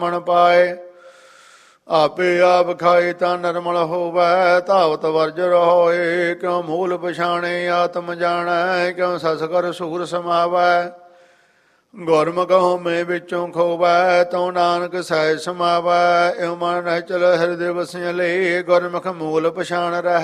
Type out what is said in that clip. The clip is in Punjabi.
ਮਨ ਪਾਏ। ਆਪੇ ਆਪ ਖਾਏ ਤਾਂ ਨਰਮਲ ਹੋਵੈ, ਧਾਵਤ ਵਰਜਰ ਹੋਏ। ਕਿਉ ਮੂਲ ਪਛਾਣੇ ਆਤਮ ਜਾਣੈ, ਕਿਉ ਸਸਕਰ ਸੂਰ ਸਮਾਵੈ। ਗੁਰਮੁਖ ਹੋਮੇ ਵਿੱਚੋਂ ਖੋਵੈ, ਤਉ ਨਾਨਕ ਸਹਿਜ ਸਮਾਵੈ। ਇਉ ਮਨ ਰਹਿ ਚਲ ਹਿਰਦੇ ਵਸਿਆ ਲੇ, ਗੁਰਮੁਖ ਮੂਲ ਪਛਾਣ ਰਹਿ।